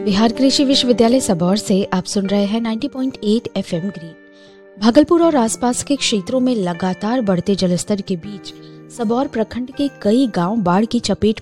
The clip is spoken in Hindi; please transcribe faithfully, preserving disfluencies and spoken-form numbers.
बिहार कृषि विश्वविद्यालय सबौर से आप सुन रहे हैं नब्बे पॉइंट आठ एफएम ग्रीन। भागलपुर और आसपास के क्षेत्रों में लगातार बढ़ते जलस्तर के बीच सबौर प्रखंड के कई गांव बाढ़ की चपेट